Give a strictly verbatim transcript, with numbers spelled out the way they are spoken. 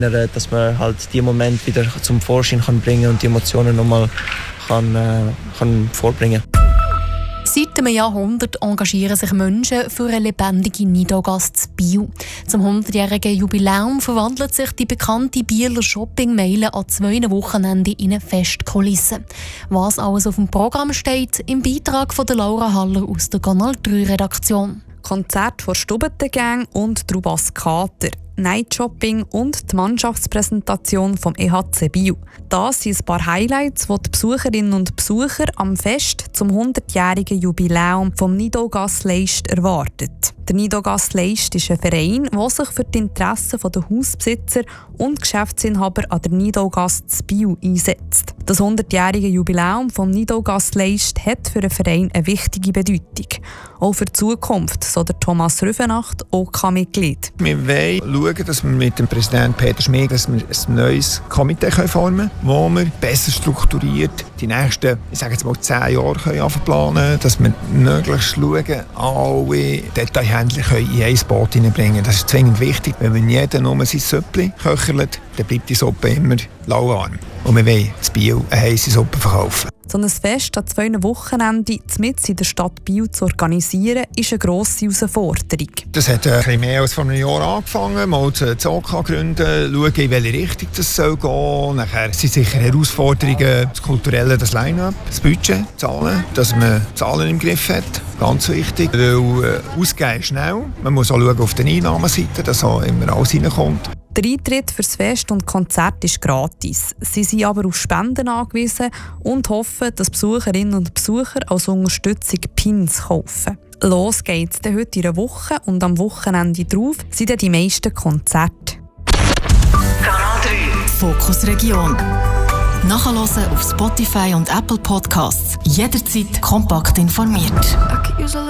Dass man halt die Momente wieder zum Vorschein kann bringen und die Emotionen nochmal kann, äh, kann vorbringen. Seit einem Jahrhundert engagieren sich Menschen für eine lebendige Nidogast zu Biel. Zum hundertjährigen Jubiläum verwandelt sich die bekannte Bieler Shoppingmeile an zwei Wochenenden in eine Festkulisse. Was alles auf dem Programm steht, im Beitrag von Laura Haller aus der Kanal drei Redaktion. Konzert von Stubbentengang und Trubas Kater, Nightshopping und die Mannschaftspräsentation vom E H C Biel. Das sind ein paar Highlights, die die Besucherinnen und Besucher am Fest zum hundertjährigen Jubiläum vom Nidogast Leist erwartet. Der Nidogast Leist ist ein Verein, der sich für die Interessen der Hausbesitzer und Geschäftsinhaber an der Nidogast Biel einsetzt. Das hundertjährige Jubiläum vom Nidogast Leist hat für den Verein eine wichtige Bedeutung. Auch für die Zukunft, so der Thomas Rüfenacht, O K-Mitglied. Wir wollen schauen, dass wir mit dem Präsidenten Peter Schmid dass wir ein neues Komitee formen können, wo wir besser strukturiert die nächsten, ich sage jetzt mal, zehn Jahre können planen können, dass wir möglichst schauen, alle Detailhändler in ein Boot hineinbringen können. Das ist zwingend wichtig. Wenn jeder nur sein Süppli köchelt, dann bleibt die Suppe immer lauwarm. Und wir wollen das Biel eine heisse Suppe verkaufen. So ein Fest an zwei Wochenenden mitten in der Stadt Biel zu organisieren, ist eine grosse Herausforderung. Das hat ein bisschen mehr als vor einem Jahr angefangen. Mal das O K gründen, schauen, in welche Richtung das soll gehen. Nachher sind sicher Herausforderungen, das Kulturelle, das Line-up, das Budget, Zahlen, dass man Zahlen im Griff hat. Ganz wichtig. Weil äh, ausgeben schnell. Man muss auch schauen auf der Einnahmenseite, dass auch immer alles reinkommt. Der Eintritt für das Fest und Konzert ist gratis. Sie sind aber auf Spenden angewiesen und hoffen, dass Besucherinnen und Besucher als Unterstützung Pins kaufen. Los geht's dann heute in einer Woche und am Wochenende drauf sind dann die meisten Konzerte. Kanal drei Fokus Region. Nachhören auf Spotify und Apple Podcasts. Jederzeit kompakt informiert.